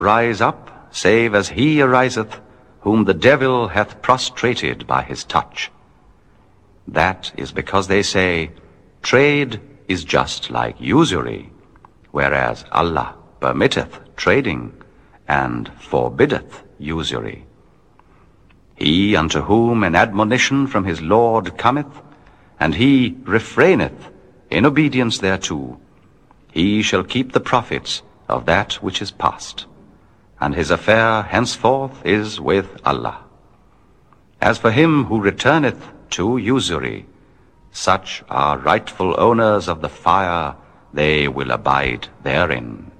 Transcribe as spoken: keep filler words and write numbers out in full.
rise up, save as he ariseth, whom the devil hath prostrated by his touch. That is because they say, trade is just like usury, whereas Allah permitteth trading and forbiddeth usury. He unto whom an admonition from his Lord cometh, and he refraineth in obedience thereto, he shall keep the profits of that which is past, and his affair henceforth is with Allah. As for him who returneth to usury, such are rightful owners of the fire, they will abide therein.